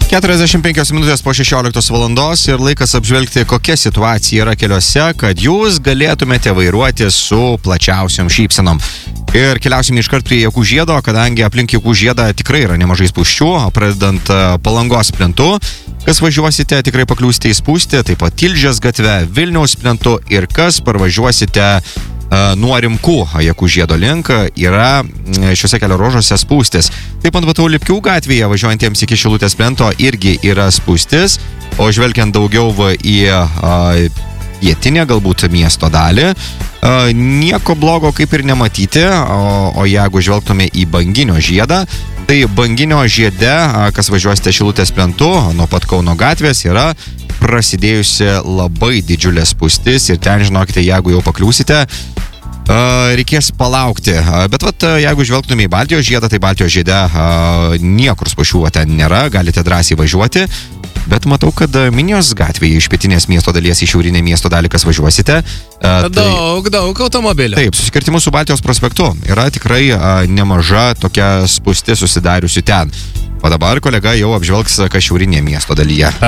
45 minutės po 16 valandos ir laikas apžvelgti, kokia situacija yra keliuose, kad jūs galėtumėte vairuoti su plačiausiom šypsenom. Ir keliausime iškart prie Jakų žiedo, kadangi aplink Jakų žiedą tikrai yra nemažai spūsčių, pradedant Palangos plentu. Kas važiuosite, tikrai pakliūsite į spūstį, taip pat Tilžės gatve, Vilniaus plentu ir kas parvažiuosite nuo Rimkų Jakų žiedo link, yra šiuose kelio ruožuose spūstis. Taip pat matau Lipkių gatvėje važiuojantiems iki Šilutės plento irgi yra spūstis, o žvelgiant daugiau į pietinę galbūt miesto dalį, nieko blogo kaip ir nematyti, o jeigu žvelgtume į Banginio žiedą, tai Banginio žiede, kas važiuosite Šilutės plentu, nuo pat Kauno gatvės yra prasidėjusi labai didžiulė spūstis ir ten, žinokite, jeigu jau pakliūsite, reikės palaukti. Bet jeigu žvelgtume į Baltijos žiedą, tai Baltijos žiede niekur spūsčių ten nėra, galite drąsiai važiuoti. Bet matau, kad Minijos gatvėje iš pietinės miesto dalies į šiaurinę miesto dalį, kas važiuosite. Daug automobilių. Taip, susikirtimu su Baltijos prospektu yra tikrai nemaža tokia spūsti susidariusi ten. O dabar kolega jau apžvelgs, kas šiaurinėje miesto dalyje.